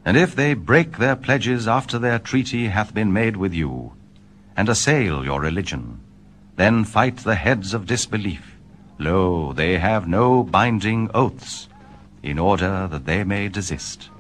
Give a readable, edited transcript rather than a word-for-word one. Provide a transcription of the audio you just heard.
And if they break their pledges after their treaty hath been made with you, and assail your religion, then fight the heads of disbelief. Lo, they have no binding oaths, in order that they may desist.